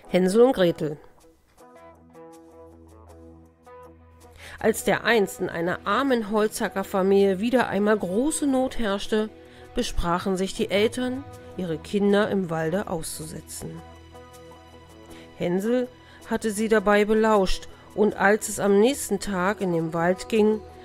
Hänsel und Gretel. Als dereinst in einer armen Holzhackerfamilie wieder einmal große Not herrschte, besprachen sich die Eltern, ihre Kinder im Walde auszusetzen. Hänsel hatte sie dabei belauscht, und als es am nächsten Tag in den Wald ging,